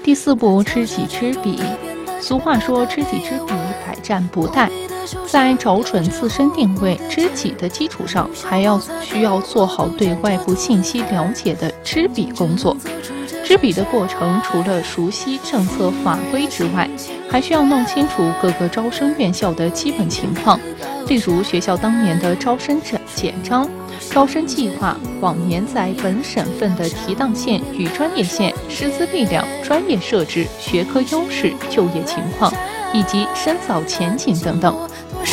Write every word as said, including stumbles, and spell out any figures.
第四步，知己知彼。俗话说，知己知彼，百战不殆。在找准自身定位、知己的基础上，还要需要做好对外部信息了解的知彼工作。知彼的过程，除了熟悉政策法规之外，还需要弄清楚各个招生院校的基本情况，例如学校当年的招生简章、招生计划、往年在本省份的提档线与专业线、师资力量、专业设置、学科优势、就业情况以及深造前景等等。